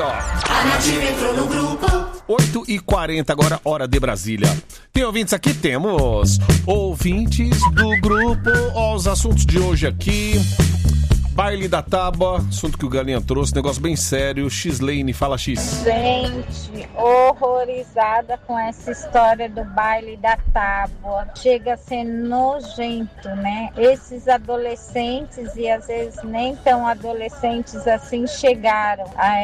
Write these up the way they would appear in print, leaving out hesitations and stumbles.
ó. A Nativa entrou no grupo. 8h40 agora, hora de Brasília. Tem ouvintes aqui? Temos ouvintes do grupo. Ó, os assuntos de hoje aqui. Baile da Tábua, assunto que o Galinha trouxe, negócio bem sério. X-Lane, fala X. Gente, horrorizada com essa história do baile da Tábua. Chega a ser nojento, né? Esses adolescentes, e às vezes nem tão adolescentes assim, chegaram.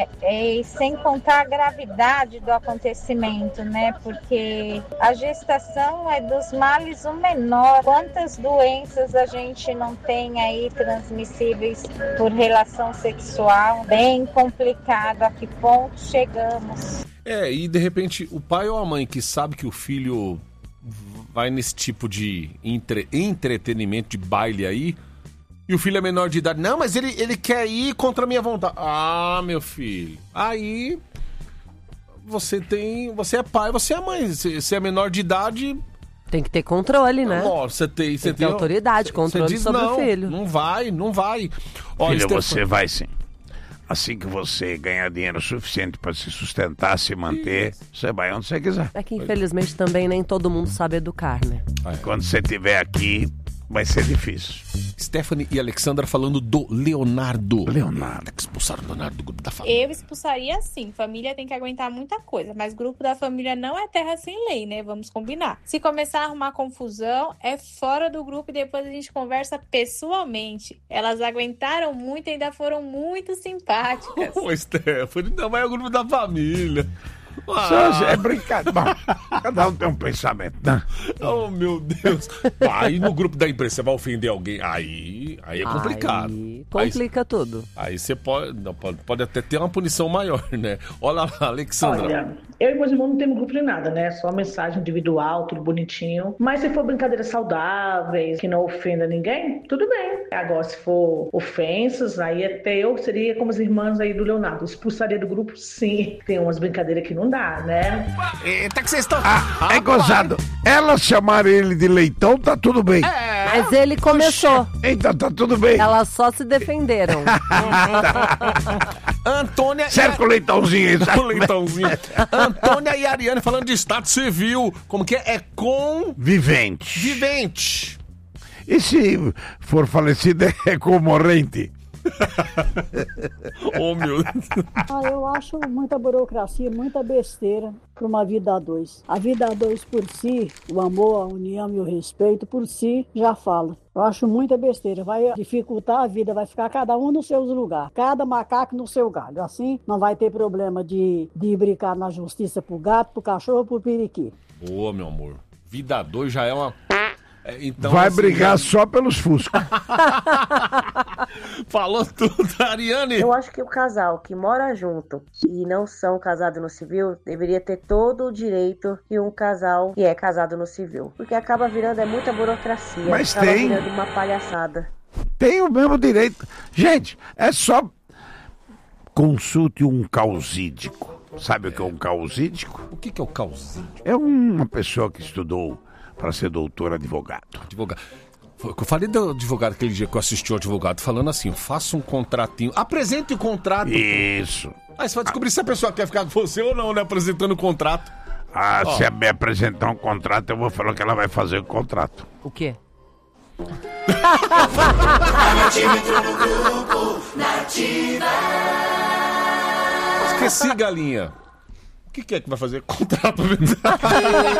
E sem contar a gravidade do acontecimento, né? Porque a gestação é dos males o menor. Quantas doenças a gente não tem aí transmissíveis por relação sexual, bem complicado, a que ponto chegamos. E de repente o pai ou a mãe que sabe que o filho vai nesse tipo de entretenimento, de baile aí, e o filho é menor de idade, não, mas ele quer ir contra a minha vontade. Ah, meu filho, aí você é pai, você é mãe, você é menor de idade. Tem que ter controle, né? Você tem autoridade, controle sobre o filho. Não vai. Ó, filho, você vai sim. Assim que você ganhar dinheiro suficiente para se sustentar, se manter, você vai onde você quiser. É que infelizmente também nem todo mundo sabe educar, né? Quando você estiver aqui, vai ser difícil. Stephanie e Alexandra falando do Leonardo. Leonardo. Tem que expulsar o Leonardo do grupo da família. Eu expulsaria sim. Família tem que aguentar muita coisa, mas grupo da família não é terra sem lei, né? Vamos combinar. Se começar a arrumar confusão, é fora do grupo e depois a gente conversa pessoalmente. Elas aguentaram muito e ainda foram muito simpáticas. Ô, Stephanie, não é o grupo da família. É brincadeira. Bom, cada um tem um pensamento, né? Oh, meu Deus. Aí no grupo da imprensa você vai ofender alguém. Aí é complicado. Aí complica tudo. Aí você pode até ter uma punição maior, né? Olha lá, Alexandra. Olha, eu e meus irmãos não temos grupo nem nada, né? Só mensagem individual, tudo bonitinho. Mas se for brincadeiras saudáveis, que não ofenda ninguém, tudo bem. Agora, se for ofensas, aí até eu seria como as irmãs aí do Leonardo. Expulsaria do grupo, sim. Tem umas brincadeiras que não dá, né? Eita, que vocês estão... É gozado. Elas chamaram ele de leitão, tá tudo bem. Mas ele começou. Então tá tudo bem. Elas só se defenderam. Antônia... Certo, o leitãozinho aí. O leitãozinho. Antônia e Ariane falando de estado civil. Como que é? É Vivente. E se for falecido, é comorrente? Oh, meu Deus. Eu acho muita burocracia, muita besteira para uma vida a dois. A vida a dois por si, o amor, a união e o respeito por si, já fala. Eu acho muita besteira, vai dificultar a vida, vai ficar cada um no seu lugar, cada macaco no seu galho. Assim não vai ter problema de brincar na justiça pro gato, pro cachorro, pro periquito. Ô, meu amor, vida a dois já é uma... Então, vai assim, brigar só pelos fuscos. Falou tudo, Ariane. Eu acho que o casal que mora junto e não são casados no civil deveria ter todo o direito que um casal que é casado no civil. Porque acaba virando muita burocracia. Mas acaba tem. virando uma palhaçada. Tem o mesmo direito. Gente, é só consulte um causídico. Sabe o que é um causídico? O que é o causídico? É uma pessoa que estudou para ser doutor advogado. Eu falei do advogado aquele dia que eu assisti o advogado falando assim, faça um contratinho, apresente o contrato. Isso. Aí você vai descobrir se a pessoa quer ficar com você ou não, né, apresentando o contrato. Se me apresentar um contrato, eu vou falar que ela vai fazer o contrato. O quê? Esqueci, galinha. O que é que vai fazer? Contrato.